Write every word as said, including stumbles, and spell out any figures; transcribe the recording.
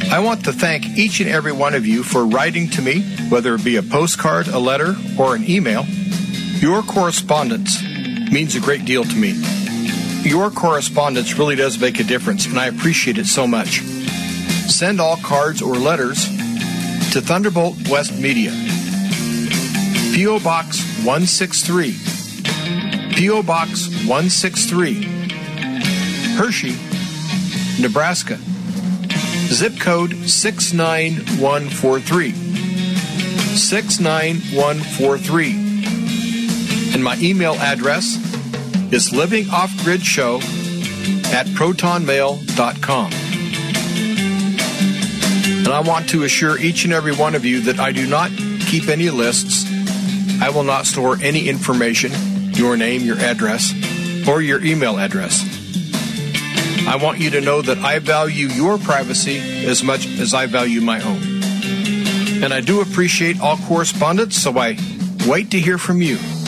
I want to thank each and every one of you for writing to me, whether it be a postcard, a letter, or an email. Your correspondence means a great deal to me. Your correspondence really does make a difference, and I appreciate it so much. Send all cards or letters to Thunderbolt West Media, P O. Box one sixty-three, P O. Box one sixty-three, Hershey, Nebraska, zip code six nine one four three, six nine one four three, and my email address is livingoffgridshow at protonmail dot com. And I want to assure each and every one of you that I do not keep any lists. I will not store any information, your name, your address, or your email address. I want you to know that I value your privacy as much as I value my own. And I do appreciate all correspondence, so I wait to hear from you.